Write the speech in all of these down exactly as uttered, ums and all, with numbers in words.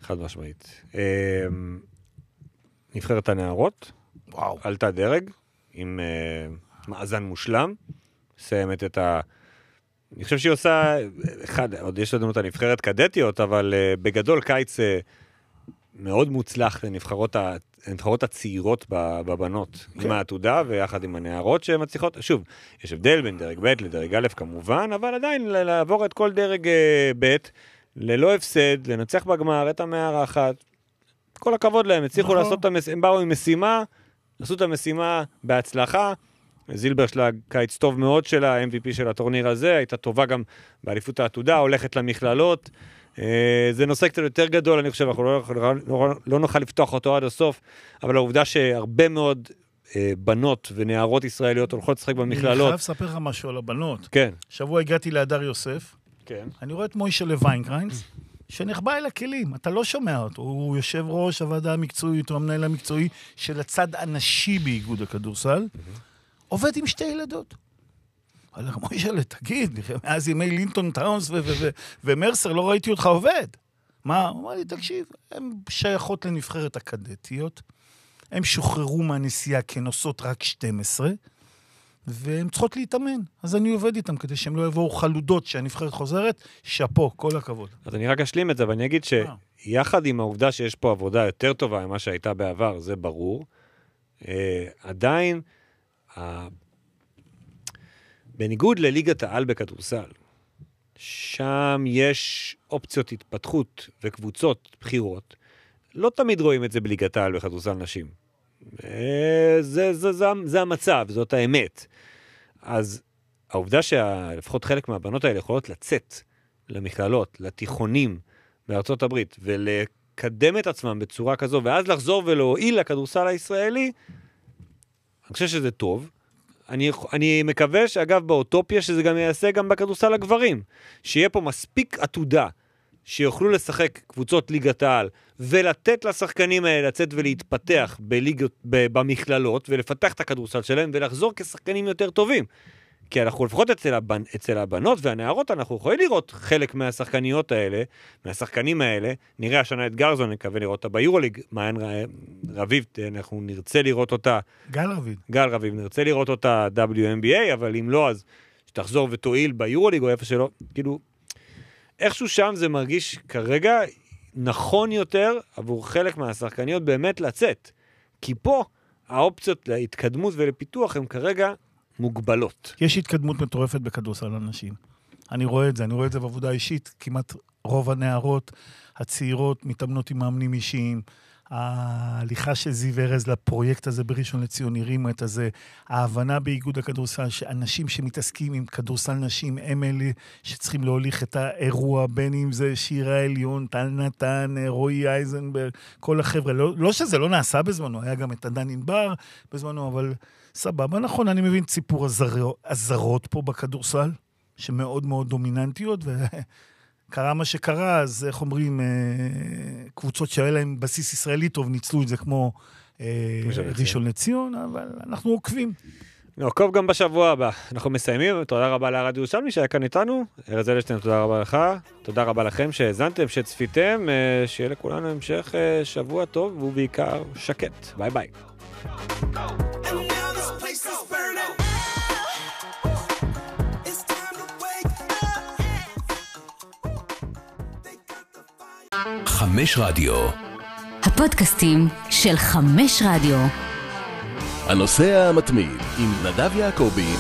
חד משמעית. נבחרת הנערות, וואו. עלתה דרג, עם מאזן מושלם, סיימת את ה... אני חושב שהיא עושה, אחד, עוד יש לנו את הנבחרת קדטיות, אבל בגדול קיץ מאוד מוצלח לנבחרות ה... הנבחרות הצעירות בבנות, okay. עם העתודה ויחד עם הנערות שהן מצליחות, שוב, יש הבדל בין דרג ב' לדרג א' כמובן, אבל עדיין לעבור את כל דרג ב', ללא הפסד, לנצח בגמר את המארחת, כל הכבוד להם, הצליחו לעשות את המשימה, הם באו עם משימה, עשו את המשימה בהצלחה, זילבר שלה קיץ טוב מאוד שלה, ה-אם וי פי של הטורניר הזה, הייתה טובה גם באליפות העתודה, הולכת למכללות, זה נושא קצת יותר גדול, אני חושב, אנחנו לא, לא, לא נוכל לפתוח אותו עד הסוף, אבל העובדה שהרבה מאוד בנות ונערות ישראליות הולכות לשחק במכללות. אני חייב לספר לך משהו על הבנות. כן. שבוע הגעתי להדר יוסף, כן. אני רואה את מוישה לוויינקריינס, שנחבא אל הכלים, אתה לא שומע אותו, הוא יושב ראש הוועדה המקצועית, הוא המנהל המקצועי של הצד הנשי באיגוד הכדורסל, עובד עם שתי ילדות. אבל מוישה, תגיד, מאז ימי לינטון טאונס ומרסר, לא ראיתי אותך עובד. מה? הוא אמר לי, תקשיב, הן שייכות לנבחרת הקדטיות, הן שוחררו מהנסיעה כנוסות רק שתים עשרה, והן צריכות להתאמן. אז אני עובד איתם, כדי שהן לא יבואו חלודות שהנבחרת חוזרת, שפו, כל הכבוד. אז אני רק אשלים את זה, ואני אגיד שיחד עם העובדה שיש פה עבודה יותר טובה ממה שהייתה בעבר, זה ברור, עדיין, בניגוד לליגת העל בכדורסל, שם יש אופציות התפתחות וקבוצות בחירות, לא תמיד רואים את זה בליגת העל בכדורסל נשים. זה, זה, זה, זה המצב, זאת האמת. אז העובדה שלפחות חלק מהבנות האלה יכולות לצאת למכללות, לתיכונים בארצות הברית, ולקדם את עצמם בצורה כזו, ואז לחזור ולהועיל לכדורסל הישראלי, אני חושב שזה טוב. אני, אני מקווה שאגב באוטופיה שזה גם יעשה גם בכדורסל הגברים, שיהיה פה מספיק עתודה, שיוכלו לשחק קבוצות ליגת העל, ולתת לשחקנים האלה לצאת ולהתפתח בליגות, במכללות, ולפתח את הכדורסל שלהם, ולחזור כשחקנים יותר טובים. כי אנחנו לפחות אצל, הבנ... אצל הבנות והנערות, אנחנו יכולים לראות חלק מהשחקניות האלה, מהשחקנים האלה, נראה השנה את גרזון, נקווה לראות אותה ביורוליג, מעיין רביב, אנחנו נרצה לראות אותה, גל רביב, גל רביב, נרצה לראות אותה דאבליו אם בי איי, אבל אם לא, אז שתחזור ותועיל ביורוליג, או איפה שלא, כאילו, איכשהו שם זה מרגיש כרגע נכון יותר, עבור חלק מהשחקניות באמת לצאת, כי פה האופציות להתקדמות ולפיתוח הם כרגע מוגבלות. יש התקדמות מטורפת בכדורסל לאנשים. אני רואה את זה, אני רואה את זה בעבודה אישית, כמעט רוב הנערות הצעירות מתאמנות עם מאמנים אישיים, ההליכה של זיו ארז לפרויקט הזה בראשון לציון, הרימו את הזה, ההבנה באיגוד הכדורסל, שאנשים שמתעסקים עם כדורסל נשים, הם אלה שצריכים להוליך את האירוע, בין אם זה שירה עליון, טל נתן, רועי אייזנברג, כל החבר'ה, לא, לא שזה לא נעשה בזמנו, היה גם את עדן ענבר בזמנו, אבל סבבה, נכון, אני מבין ציפור הזרות פה בכדורסל, שמאוד מאוד דומיננטיות, וקרה מה שקרה, אז איך אומרים, קבוצות שהיה להם בסיס ישראלי טוב, ניצלו את זה כמו ראשון לציון, אבל אנחנו עוקבים. נעקוב גם בשבוע הבא. אנחנו מסיימים, תודה רבה לרדיו ירושלמי שהיה כאן איתנו, ארז אלשטיין, תודה רבה לך, תודה רבה לכם שהזנתם, שצפיתם, שיהיה לכולנו המשך שבוע טוב, ובעיקר שקט. ביי ביי. חמש רדיו. הפודקאסטים של חמש רדיו. הנושא המתמיד עם נדב יעקבי.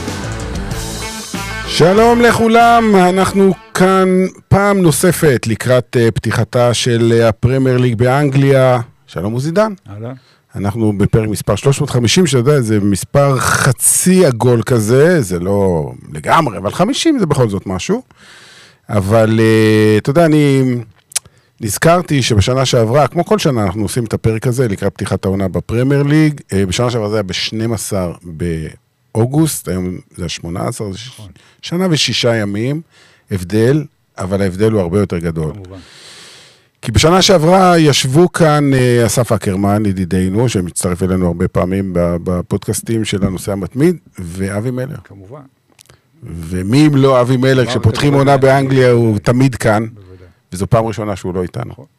שלום לכולם, אנחנו כאן פעם נוספת לקראת uh, פתיחתה של הפרמייר ליג באנגליה. שלום עוזידן. אהלן. אנחנו בפרק מספר שלוש מאות וחמישים, שאתה זה מספר חצי עגול כזה, זה לא לגמרי, אבל חמישים זה בכל זאת משהו. אבל uh, אתה יודע, אני נזכרתי שבשנה שעברה, כמו כל שנה אנחנו עושים את הפרק הזה לקראת פתיחת העונה בפרמייר ליג, uh, בשנה שעברה זה היה ב-שנים עשר באוגוסט, היום זה שמונה עשרה, זה ש... שנה ושישה ימים, הבדל, אבל ההבדל הוא הרבה יותר גדול. כמובן. כי בשנה שעברה ישבו כאן uh, אסף אקרמן, ידידינו, שמצטרף אלינו הרבה פעמים בפודקאסטים של הנושא המתמיד, ואבי מלר. כמובן. ומי אם לא אבי מלר, כשפותחים עונה באנגליה, הוא תמיד כאן, וזו פעם ראשונה שהוא לא איתנו.